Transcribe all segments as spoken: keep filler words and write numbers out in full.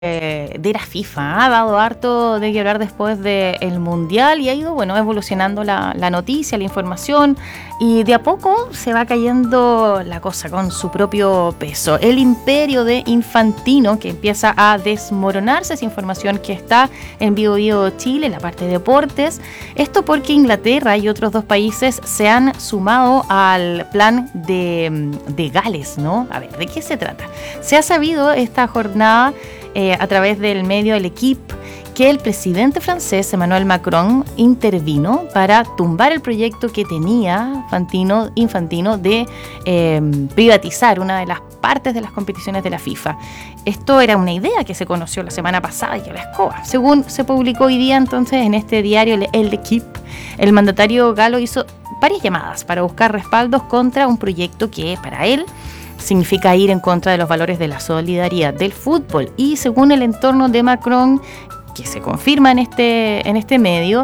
eh, de la FIFA. Ha dado harto de qué hablar después del Mundial y ha ido, bueno, evolucionando la, la noticia, la información, y de a poco se va cayendo la cosa con su propio peso. El imperio de Infantino, que empieza a desmoronarse, esa información que está en Bio Bio Chile, en la parte de deportes. Esto porque Inglaterra y otros dos países se han sumado al plan de, de Gales, ¿no? A ver, ¿de qué se trata? Se ha sabido esta jornada eh, a través del medio El Equipe que el presidente francés Emmanuel Macron intervino para tumbar el proyecto que tenía Infantino, Infantino de eh, privatizar una de las partes de las competiciones de la FIFA. Esto era una idea que se conoció la semana pasada y que la escoba. Según se publicó hoy día entonces en este diario El Equipe, el mandatario galo hizo varias llamadas para buscar respaldos contra un proyecto que para él significa ir en contra de los valores de la solidaridad del fútbol. Y según el entorno de Macron, que se confirma en este, en este medio,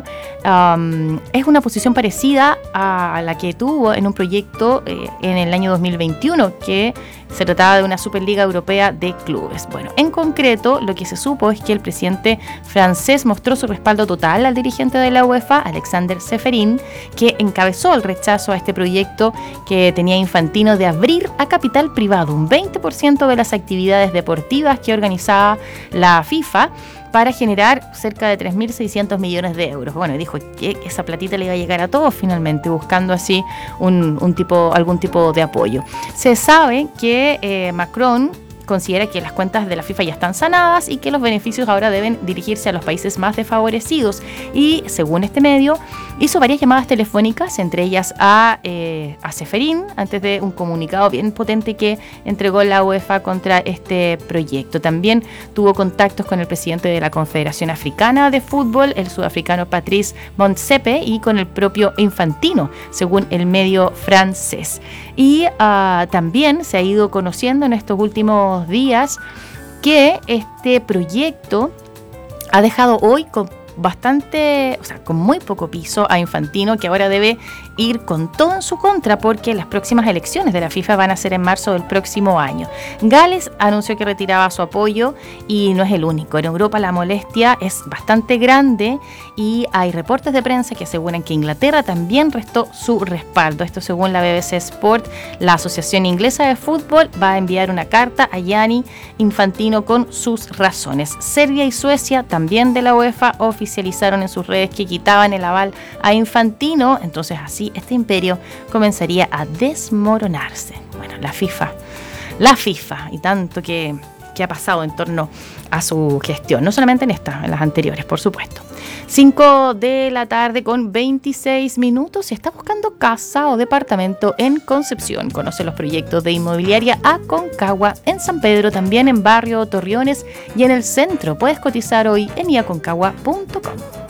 um, es una posición parecida a la que tuvo en un proyecto eh, en el año dos mil veintiuno, que se trataba de una Superliga Europea de Clubes. Bueno, en concreto, lo que se supo es que el presidente francés mostró su respaldo total al dirigente de la UEFA, Alexander Ceferin, que encabezó el rechazo a este proyecto que tenía Infantino de abrir a capital privado un veinte por ciento de las actividades deportivas que organizaba la FIFA, para generar cerca de tres mil seiscientos millones de euros. Bueno, dijo que esa platita le iba a llegar a todos finalmente, buscando así un, un tipo, algún tipo de apoyo. Se sabe que eh, Macron considera que las cuentas de la FIFA ya están sanadas y que los beneficios ahora deben dirigirse a los países más desfavorecidos. Y según este medio, hizo varias llamadas telefónicas, entre ellas a, eh, a Ceferin, antes de un comunicado bien potente que entregó la UEFA contra este proyecto. También tuvo contactos con el presidente de la Confederación Africana de Fútbol, el sudafricano Patrice Motsepe, y con el propio Infantino, según el medio francés. Y uh, también se ha ido conociendo en estos últimos días que este proyecto ha dejado hoy con bastante, o sea, con muy poco piso a Infantino, que ahora debe ir con todo en su contra porque las próximas elecciones de la FIFA van a ser en marzo del próximo año. Gales anunció que retiraba su apoyo y no es el único. En Europa la molestia es bastante grande y hay reportes de prensa que aseguran que Inglaterra también restó su respaldo. Esto según la B B C Sport. La Asociación Inglesa de Fútbol va a enviar una carta a Gianni Infantino con sus razones. Serbia y Suecia, también de la UEFA, oficializaron en sus redes que quitaban el aval a Infantino. Entonces así este imperio comenzaría a desmoronarse. Bueno, la FIFA, la FIFA y tanto que, que ha pasado en torno a su gestión, no solamente en esta, en las anteriores, por supuesto. cinco de la tarde con veintiséis minutos. Si está buscando casa o departamento en Concepción, conoce los proyectos de Inmobiliaria Aconcagua en San Pedro, también en Barrio Torriones y en el centro. Puedes cotizar hoy en i aconcagua punto com.